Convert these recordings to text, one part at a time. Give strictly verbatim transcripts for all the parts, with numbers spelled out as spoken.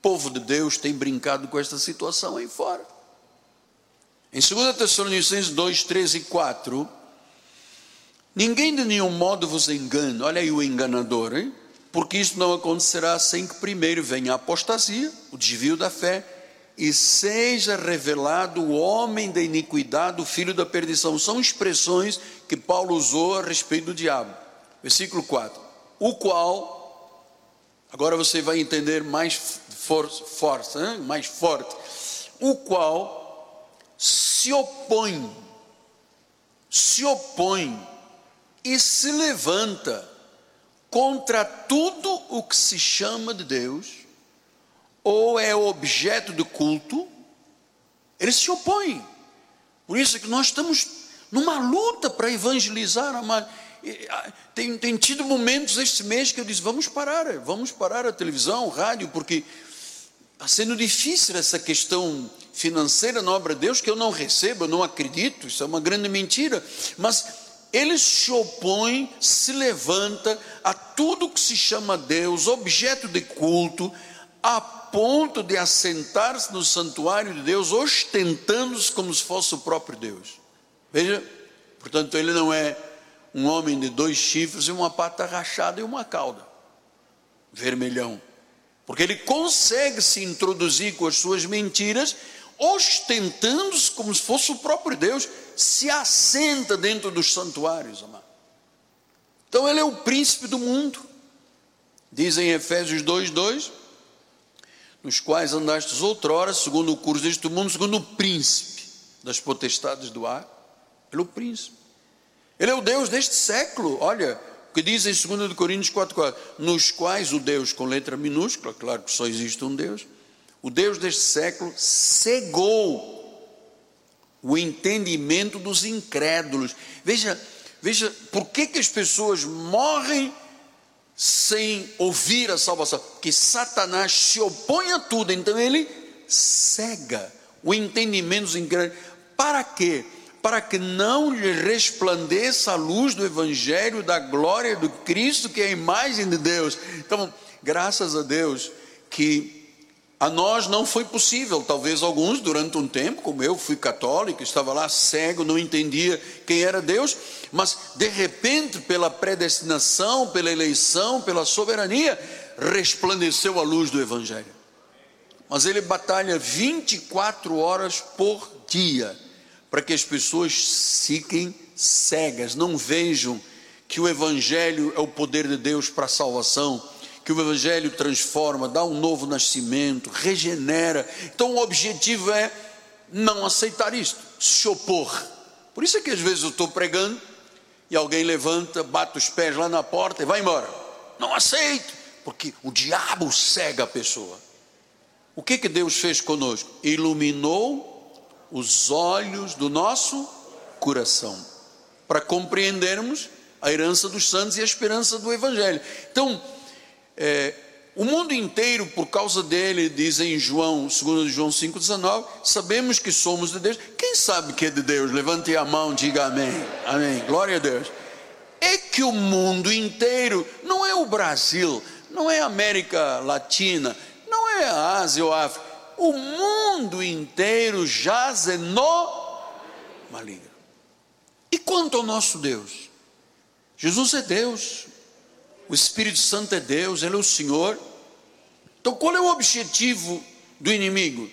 povo de Deus tem brincado com esta situação aí fora. Em dois Tessalonicenses dois, três e quatro, ninguém de nenhum modo vos engane, olha aí o enganador, hein? Porque isso não acontecerá sem que primeiro venha a apostasia, o desvio da fé, e seja revelado o homem da iniquidade, o filho da perdição. São expressões que Paulo usou a respeito do diabo. Versículo quatro, o qual, agora você vai entender mais forte, forte, hein? mais forte, o qual se opõe, se opõe e se levanta contra tudo o que se chama de Deus, ou é objeto de culto. Ele se opõe. Por isso é que nós estamos numa luta para evangelizar, amado. Tem, tem tido momentos este mês que eu disse, vamos parar, vamos parar a televisão, o rádio, porque está sendo difícil essa questão financeira na obra de Deus, que eu não recebo, eu não acredito, isso é uma grande mentira, mas ele se opõe, se levanta a tudo que se chama Deus, objeto de culto, a ponto de assentar-se no santuário de Deus, ostentando-se como se fosse o próprio Deus. Veja, portanto, ele não é um homem de dois chifres e uma pata rachada e uma cauda, vermelhão, porque ele consegue se introduzir com as suas mentiras, ostentando-se como se fosse o próprio Deus, se assenta dentro dos santuários, amado. Então ele é o príncipe do mundo, diz em Efésios dois, dois, nos quais andastes outrora, segundo o curso deste mundo, segundo o príncipe das potestades do ar. Ele é o príncipe, ele é o Deus deste século. Olha o que diz em dois Coríntios quatro, quatro, nos quais o Deus, com letra minúscula, claro que só existe um Deus, o Deus deste século cegou o entendimento dos incrédulos. Veja, veja, por que que as pessoas morrem sem ouvir a salvação? Porque Satanás se opõe a tudo, então ele cega o entendimento dos incrédulos. Para quê? Para que não lhe resplandeça a luz do Evangelho, da glória do Cristo, que é a imagem de Deus. Então, graças a Deus que a nós não foi possível, talvez alguns durante um tempo, como eu fui católico, estava lá cego, não entendia quem era Deus, mas de repente pela predestinação, pela eleição, pela soberania, resplandeceu a luz do Evangelho. Mas ele batalha vinte e quatro horas por dia, para que as pessoas fiquem cegas, não vejam que o Evangelho é o poder de Deus para a salvação, que o Evangelho transforma, dá um novo nascimento, regenera. Então o objetivo é não aceitar isto, se opor. Por isso é que às vezes eu estou pregando e alguém levanta, bate os pés lá na porta e vai embora. Não aceito, porque o diabo cega a pessoa. O que que Deus fez conosco? Iluminou os olhos do nosso coração, para compreendermos a herança dos santos e a esperança do Evangelho. Então, É, o mundo inteiro, por causa dele, diz em João, segundo João cinco, dezenove, sabemos que somos de Deus. Quem sabe que é de Deus? Levante a mão, diga amém. Amém, glória a Deus. É que o mundo inteiro, não é o Brasil, não é a América Latina, não é a Ásia ou a África, o mundo inteiro jaz no maligno. E quanto ao nosso Deus? Jesus é Deus, o Espírito Santo é Deus, Ele é o Senhor. Então qual é o objetivo do inimigo?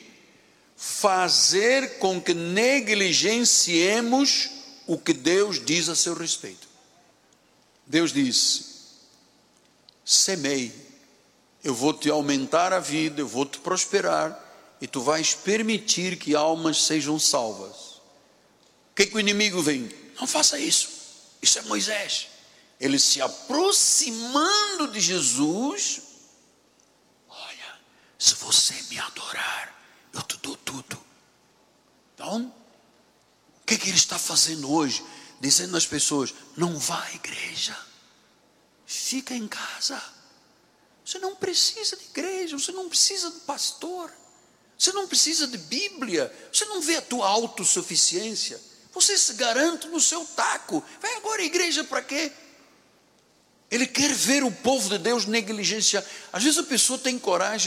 Fazer com que negligenciemos o que Deus diz a seu respeito. Deus diz: semeie, eu vou te aumentar a vida, eu vou te prosperar, e tu vais permitir que almas sejam salvas. O que que o inimigo vem? Não faça isso, isso é Moisés. Ele se aproximando de Jesus, olha, se você me adorar, eu te dou tudo. Então, o que que ele está fazendo hoje? Dizendo às pessoas: não vá à igreja, fica em casa. Você não precisa de igreja, você não precisa de pastor, você não precisa de Bíblia, você não vê a tua autossuficiência, você se garante no seu taco. Vai agora à igreja para quê? Ele quer ver o povo de Deus negligenciar. Às vezes a pessoa tem coragem